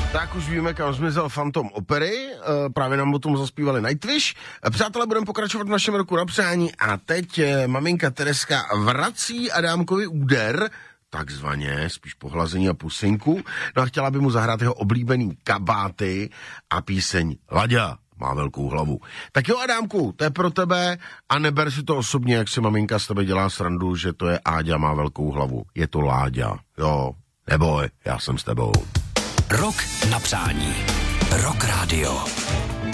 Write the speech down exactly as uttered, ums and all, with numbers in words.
Tak už víme, kam zmizel Fantom opery, e, právě nám o tom zaspívali Nightwish. E, přátelé, budeme pokračovat v našem roku na přání a teď e, maminka Tereska vrací Adámkovi úder, takzvaně, spíš pohlazení a pusinku, no a chtěla by mu zahrát jeho oblíbený kabáty a píseň Laďa má velkou hlavu. Tak jo, Adámku, to je pro tebe a neber si to osobně, jak si maminka s tebe dělá srandu, že to je Áďa má velkou hlavu. Je to Láďa, jo, neboj, já jsem s tebou. Rok na přání. Rock Radio.